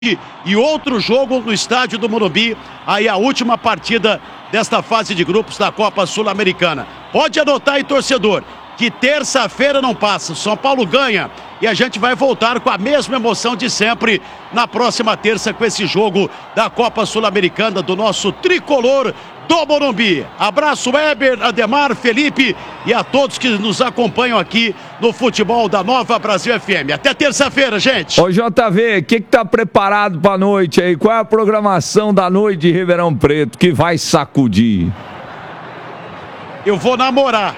E outro jogo no estádio do Morumbi, aí a última partida desta fase de grupos da Copa Sul-Americana. Pode anotar aí, torcedor, que terça-feira não passa, São Paulo ganha e a gente vai voltar com a mesma emoção de sempre na próxima terça com esse jogo da Copa Sul-Americana do nosso tricolor do Morumbi. Abraço, Weber, Ademar, Felipe e a todos que nos acompanham aqui no futebol da Nova Brasil FM. Até terça-feira, gente. Ô JV, o que tá preparado pra noite aí? Qual é a programação da noite de Ribeirão Preto que vai sacudir? Eu vou namorar.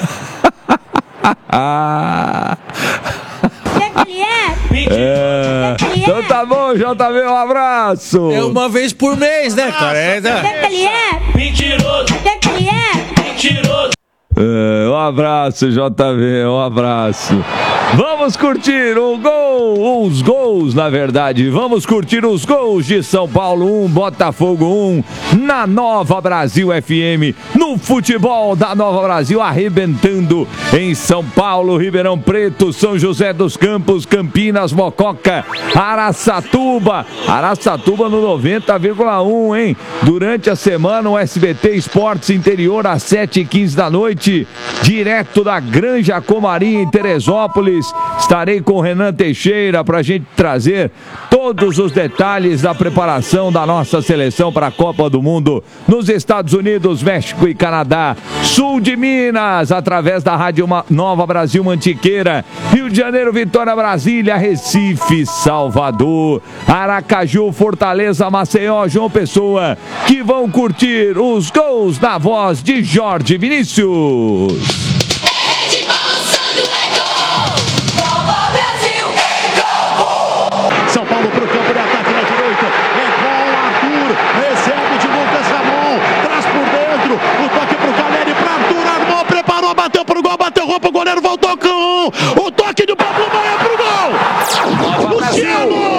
Então tá bom, JV, um abraço. É uma vez por mês, né, cara? Mentiroso. Mentiroso. Um abraço, JV, um abraço. Vamos curtir os gols, na verdade. Vamos curtir os gols de São Paulo 1, Botafogo 1, na Nova Brasil FM, no futebol da Nova Brasil, arrebentando em São Paulo, Ribeirão Preto, São José dos Campos, Campinas, Mococa, Araçatuba no 90,1, hein? Durante a semana, o SBT Esportes Interior, às 7h15 da noite, direto da Granja Comarim, em Teresópolis. Estarei com o Renan Teixeira para a gente trazer todos os detalhes da preparação da nossa seleção para a Copa do Mundo nos Estados Unidos, México e Canadá. Sul de Minas, através da Rádio Nova Brasil Mantiqueira. Rio de Janeiro, Vitória, Brasília, Recife, Salvador, Aracaju, Fortaleza, Maceió, João Pessoa, que vão curtir os gols na voz de Jorge Vinícius. São Paulo pro campo de ataque na direita. É com Arthur. Recebe de Lucas Ramon. Traz por dentro. O toque pro Caleri. Pra Arthur. Armou, preparou, bateu pro gol. Bateu roupa. O goleiro voltou com o toque de Pablo Maia pro gol. Luciano!